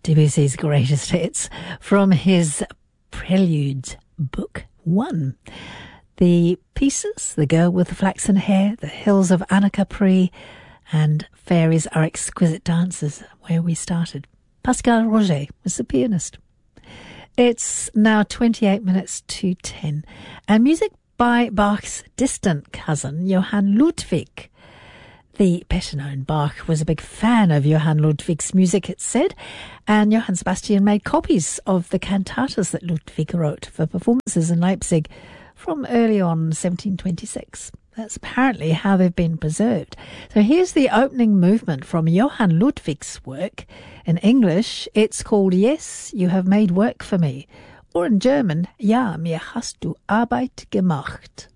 Debussy's greatest hits from his Prelude, Book 1. The Pieces, The Girl with the Flaxen Hair, The Hills of Anacapri, and Fairies Are Exquisite Dancers, where we started. Pascal Roger was the pianist. It's now 28 minutes to 10, and music by Bach's distant cousin, Johann Ludwig. The better-known Bach was a big fan of Johann Ludwig's music, it's said, and Johann Sebastian made copies of the cantatas that Ludwig wrote for performances in Leipzig from early on 1726. That's apparently how they've been preserved. So here's the opening movement from Johann Ludwig's work. In English, it's called Yes, You Have Made Work for Me, or in German, Ja, mir hast du Arbeit gemacht.